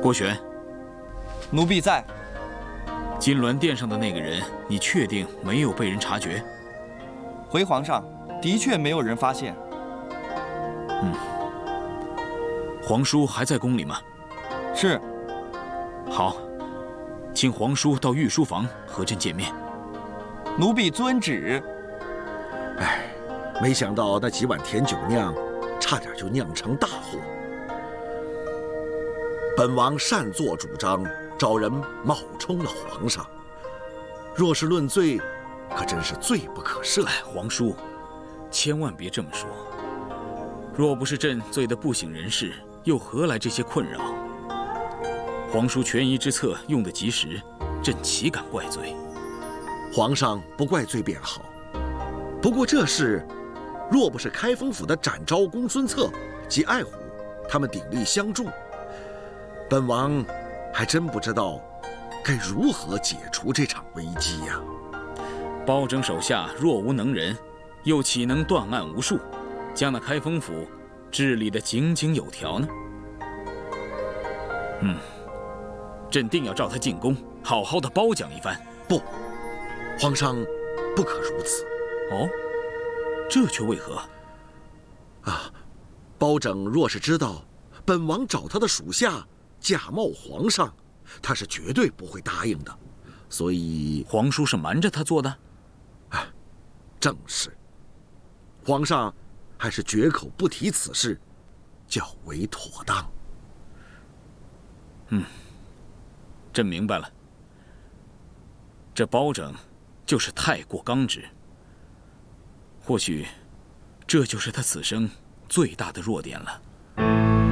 郭玄， 奴婢在。 金銮殿上的那个人，你确定没有被人察觉？ 回皇上，的确没有人发现。 皇叔还在宫里吗？ 是。 好，请皇叔到御书房和朕见面。 奴婢遵旨。 哎，没想到那几碗甜酒酿，差点就酿成大祸。本王擅作主张，找人冒充了皇上。若是论罪，可真是罪不可赦。 皇叔，千万别这么说。若不是朕罪得不省人事，又何来这些困扰？皇叔权宜之策用得及时，朕岂敢怪罪？ 皇上不怪罪便好。不过这事，若不是开封府的展昭、公孙策及爱虎他们鼎力相助，本王还真不知道该如何解除这场危机呀。 包拯手下若无能人，又岂能断案无数，将那开封府治理得井井有条呢？朕定要召他进宫，好好的褒奖一番。 不，皇上不可如此。 哦，这却为何？ 包拯若是知道本王找他的属下假冒皇上，他是绝对不会答应的。所以皇叔是瞒着他做的？ 正是。皇上还是绝口不提此事，较为妥当。 朕明白了。这包拯就是太过刚直，或许这就是他此生最大的弱点了。